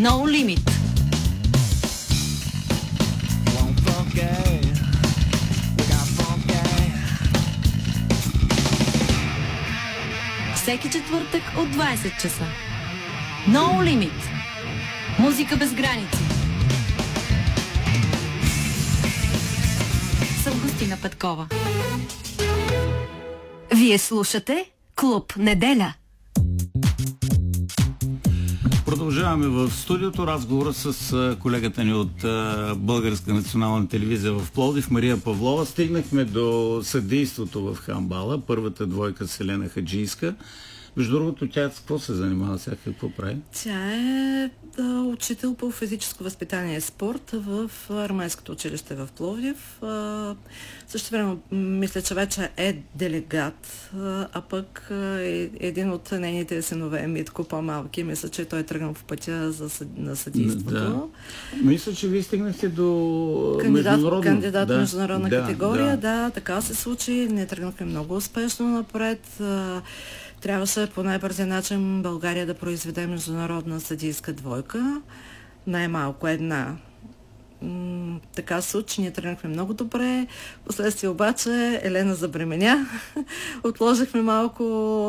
No Limit. Всеки четвъртък от 20 часа. No Limit. Музика без граници. С Августина Петкова. Вие слушате Клуб Неделя. Продължаваме в студиото разговора с колегата ни от Българска национална телевизия в Пловдив, Мария Павлова. Стигнахме до съдейството в хандбала, първата двойка с Елена Хаджийска. Между другото, тя с какво се занимава сега, какво прави? Тя е учител по физическо възпитание и спорт в Армейското училище в Пловдив. Също време мисля, че вече е делегат, а пък един от нейните синове, Митко, по-малки, мисля, че той е тръгнал в пътя на съдийството. Да. Мисля, че вие стигнахте до кандидат международна категория. Да, така се случи. Ние тръгнахме много успешно напред. Трябваше по най-бързия начин България да произведе международна съдийска двойка. Най-малко една. Така се случи, ние тръгнахме много добре. Последствие обаче Елена забременя. Отложихме малко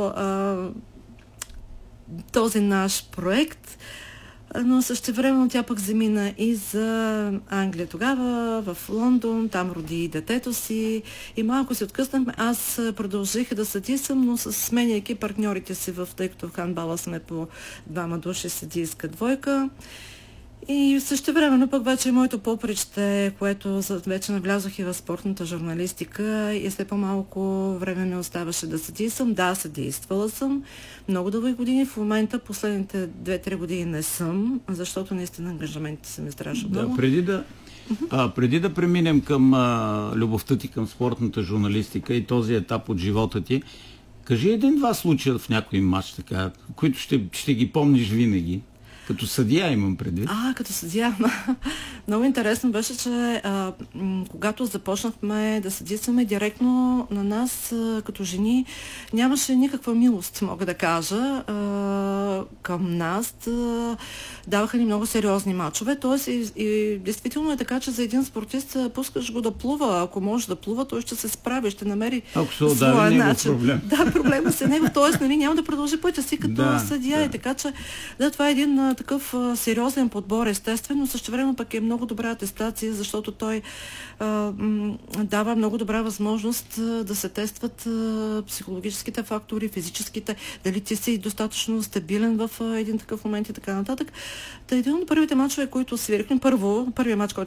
този наш проект, но същевременно тя пък замина и за Англия тогава, в Лондон, там роди детето си и малко се откъснахме. Аз продължих да съдисам, но сменяйки партньорите си, тъй като в хандбала сме по двама души съдийска двойка. И същевременно пък вече моето поприще, което вече навлязох и в спортната журналистика и след по-малко време ми оставаше да съдействам. Да, съдействала съм много дълги години. В момента последните 2-3 години не съм, защото наистина ангажаментите са ми страшно много. Преди да преминем към любовта ти към спортната журналистика и този етап от живота ти, кажи един-два случая в някой матч, така, които ще ги помниш винаги. Като съдия имам предвид. Като съдия. Много интересно беше, че когато започнахме да съдисваме директно на нас, като жени, нямаше никаква милост, мога да кажа, към нас. Даваха ни много сериозни мачове. Тоест, и действително е така, че за един спортист пускаш го да плува. Ако може да плува, той ще се справи, ще намери своя начин. Проблем. Да, проблема с него. Тоест, няма да продължи пътя си като съдия. И така, че това е един такъв сериозен подбор, естествено, също време пък е много добра атестация, защото той дава много добра възможност да се тестват психологическите фактори, физическите, дали ти си достатъчно стабилен в един такъв момент и така нататък. Един от първите мачове, които свирихме, първият мач, който